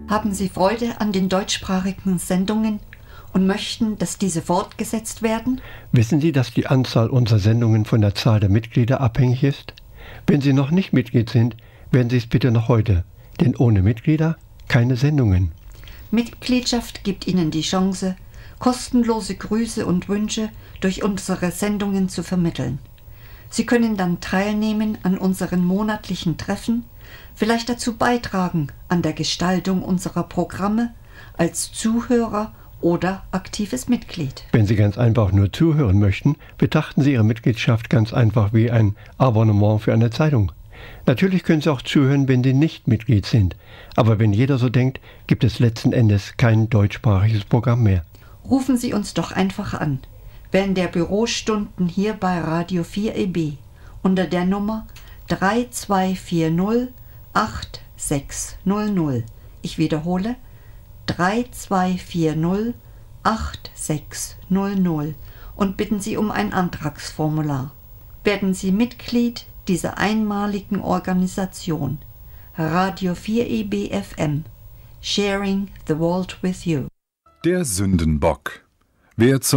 Haben Sie Freude an den deutschsprachigen Sendungen und möchten, dass diese fortgesetzt werden? Wissen Sie, dass die Anzahl unserer Sendungen von der Zahl der Mitglieder abhängig ist? Wenn Sie noch nicht Mitglied sind, werden Sie es bitte noch heute, denn ohne Mitglieder keine Sendungen. Mitgliedschaft gibt Ihnen die Chance, kostenlose Grüße und Wünsche durch unsere Sendungen zu vermitteln. Sie können dann teilnehmen an unseren monatlichen Treffen, vielleicht dazu beitragen an der Gestaltung unserer Programme als Zuhörer oder aktives Mitglied. Wenn Sie ganz einfach nur zuhören möchten, betrachten Sie Ihre Mitgliedschaft ganz einfach wie ein Abonnement für eine Zeitung. Natürlich können Sie auch zuhören, wenn Sie nicht Mitglied sind. Aber wenn jeder so denkt, gibt es letzten Endes kein deutschsprachiges Programm mehr. Rufen Sie uns doch einfach an, während der Bürostunden hier bei Radio 4EB unter der Nummer 3240 8600. Ich wiederhole, 3240 8600 und bitten Sie um ein Antragsformular. Werden Sie Mitglied dieser einmaligen Organisation, Radio 4EB FM, Sharing the World with You. Der Sündenbock. Wer